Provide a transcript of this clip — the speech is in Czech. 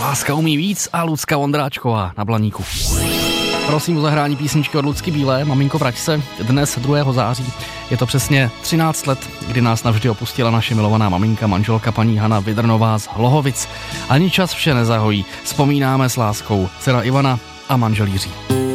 Láska umí víc a Lucka Vondráčková na Blaníku. Prosím o zahrání písničky od Lucky Bílé, Maminko vrať se, dnes 2. září. Je to přesně 13 let, kdy nás navždy opustila naše milovaná maminka, manželka paní Hana Vydrnová z Hlohovic. Ani čas vše nezahojí, vzpomínáme s láskou dcera Ivana a manžel Jiří.